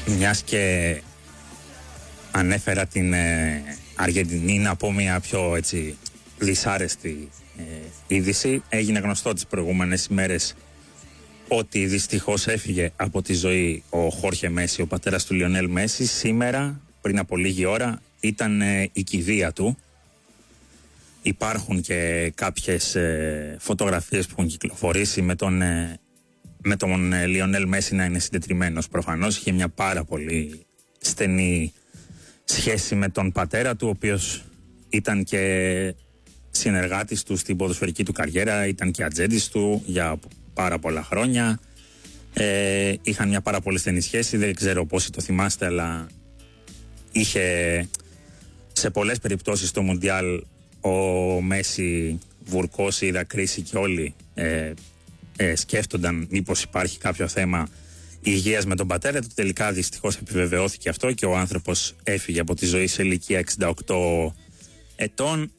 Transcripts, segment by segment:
Μιας και ανέφερα την Αργεντινή, να πω μια πιο έτσι δυσάρεστη είδηση. Έγινε γνωστό τις προηγούμενες ημέρες ότι δυστυχώς έφυγε από τη ζωή ο Χόρχε Μέση, ο πατέρας του Λιονέλ Μέση. Σήμερα, πριν από λίγη ώρα, ήταν η κηδεία του. Υπάρχουν και κάποιες φωτογραφίες που έχουν κυκλοφορήσει με τον Λιονέλ Μέση να είναι συντετριμμένος. Προφανώς είχε μια πάρα πολύ στενή σχέση με τον πατέρα του, ο οποίος ήταν και συνεργάτης του στην ποδοσφαιρική του καριέρα, ήταν και ατζέντης του για πάρα πολλά χρόνια. Είχαν μια πάρα πολύ στενή σχέση, δεν ξέρω πόσοι το θυμάστε, αλλά είχε σε πολλές περιπτώσεις στο Μουντιάλ ο Μέση βουρκώσει, δακρύσει και όλοι σκέφτονταν μήπως υπάρχει κάποιο θέμα υγείας με τον πατέρα του. Τελικά δυστυχώς επιβεβαιώθηκε αυτό και ο άνθρωπος έφυγε από τη ζωή σε ηλικία 68 ετών.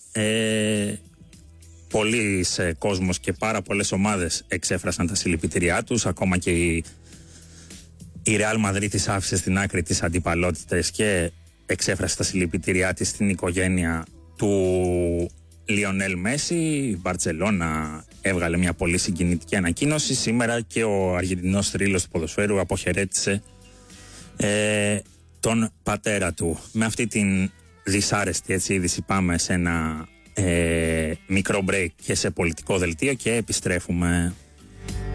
Πολλοί κόσμος και πάρα πολλές ομάδες εξέφρασαν τα συλληπιτήριά τους. Ακόμα και η Ρεάλ Μαδρίτης άφησε στην άκρη τις αντιπαλότητες και εξέφρασε τα συλληπιτήριά της στην οικογένεια του Λιονέλ Μέση. Η Μπαρτσελώνα έβγαλε μια πολύ συγκινητική ανακοίνωση. Σήμερα και ο Αργεντινός θρύλος του ποδοσφαίρου αποχαιρέτησε τον πατέρα του. Με αυτή την δυσάρεστη είδηση πάμε σε ένα μικρό break και σε πολιτικό δελτίο και επιστρέφουμε.